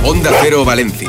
Onda Cero Valencia.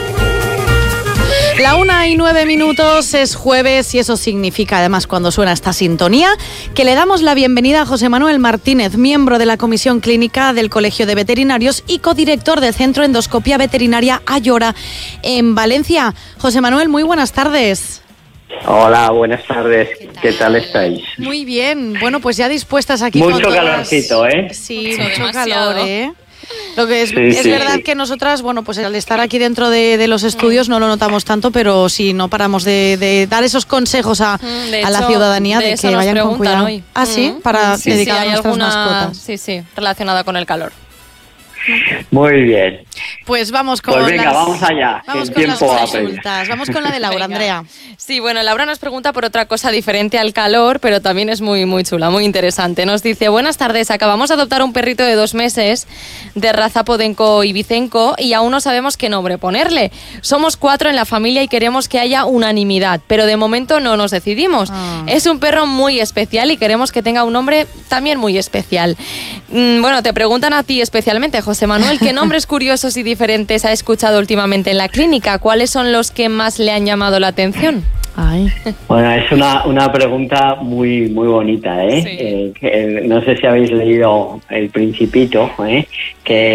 La 1:09 es jueves y eso significa, además, cuando suena esta sintonía, que le damos la bienvenida a José Manuel Martínez, miembro de la Comisión Clínica del Colegio de Veterinarios y codirector del Centro Endoscopia Veterinaria Ayora en Valencia. José Manuel, muy buenas tardes. Hola, buenas tardes. ¿Qué tal estáis? Muy bien. Bueno, pues ya dispuestas aquí mucho con todas... calorcito, ¿eh? Sí, mucho calor, ¿eh? Lo que es Sí, verdad que nosotras, bueno, pues al estar aquí dentro de los estudios no lo notamos tanto, pero sí, no paramos de dar esos consejos a la ciudadanía de que vayan con cuidado. Hoy. Ah, sí, para dedicar a nuestras mascotas. Sí, relacionada con el calor. Muy bien. Pues vamos con Pues venga, vamos allá. Vamos el con tiempo las apremia. consultas. Vamos con la de Laura, Andrea. Sí, bueno, Laura nos pregunta por otra cosa diferente al calor, pero también es muy, muy chula, muy interesante. Nos dice: buenas tardes, acabamos de adoptar un perrito de 2 meses de raza Podenco y Vicenco y aún no sabemos qué nombre ponerle. Somos 4 en la familia y queremos que haya unanimidad, pero de momento no nos decidimos. Es un perro muy especial y queremos que tenga un nombre también muy especial. Bueno, te preguntan a ti especialmente, José Manuel, ¿qué nombres curiosos y diferentes ha escuchado últimamente en la clínica? ¿Cuáles son los que más le han llamado la atención? Ay. Bueno, es una pregunta muy muy bonita, ¿eh? Sí. No sé si habéis leído El Principito, ¿eh? Que